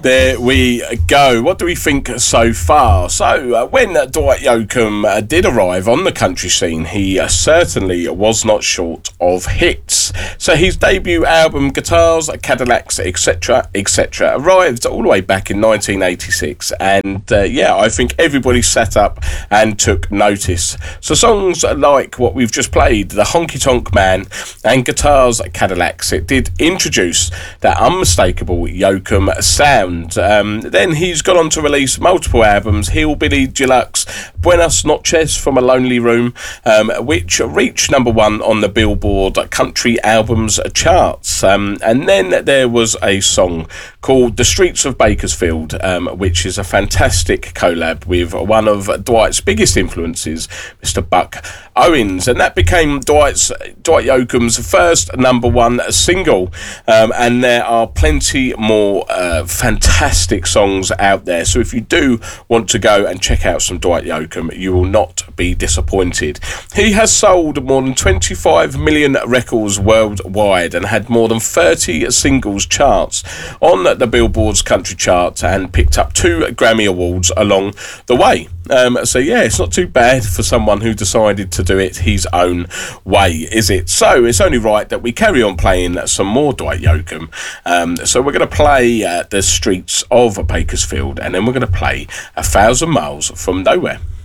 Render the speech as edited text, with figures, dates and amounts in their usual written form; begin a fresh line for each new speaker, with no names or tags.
There we go. What do we think so far? So, when Dwight Yoakam did arrive on the country scene, he certainly was not short of hits. So his debut album, Guitars, Cadillacs, etc., etc., arrived all the way back in 1986. And I think everybody sat up and took notice. So songs like what we've just played, The Honky Tonk Man and Guitars, Cadillacs, it did introduce that unmistakable Yoakam sound. Then he's gone on to release multiple albums, Hillbilly Deluxe, Buenas Noches from a Lonely Room, which reached number one on the Billboard Country Albums charts. And then there was a song called The Streets of Bakersfield, which is a fantastic collab with one of Dwight's biggest influences, Mr. Buck Owens, and that became Dwight Yoakam's first number one single. And there are plenty more fantastic songs out there, so if you do want to go and check out some Dwight Yoakam, you will not be disappointed. He has sold more than 25 million records worldwide and had more than 30 singles charts on the Billboard's country chart and picked up 2 Grammy Awards along the way. So yeah, it's not too bad for someone who decided to do it his own way, is it? So it's only right that we carry on playing some more Dwight Yoakam. So we're going to play The Streets of Bakersfield, and then we're going to play 1,000 Miles from Nowhere.